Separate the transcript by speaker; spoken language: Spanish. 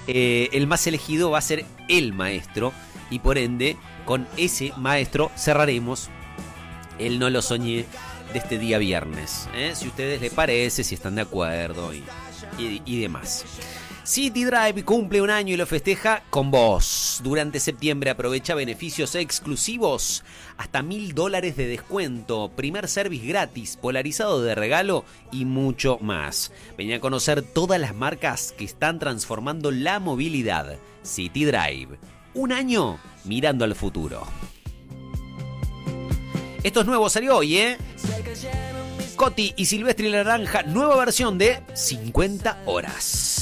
Speaker 1: el más elegido va a ser el maestro y por ende con ese maestro cerraremos el No lo soñé de este día viernes. Si a ustedes les parece, si están de acuerdo y demás. City Drive cumple un año y lo festeja con vos. Durante septiembre aprovecha beneficios exclusivos, hasta $1.000 de descuento, primer service gratis, polarizado de regalo y mucho más. Vení a conocer todas las marcas que están transformando la movilidad. City Drive, un año mirando al futuro. Esto es nuevo, salió hoy, Coti y Silvestre y la Naranja, nueva versión de 50 horas.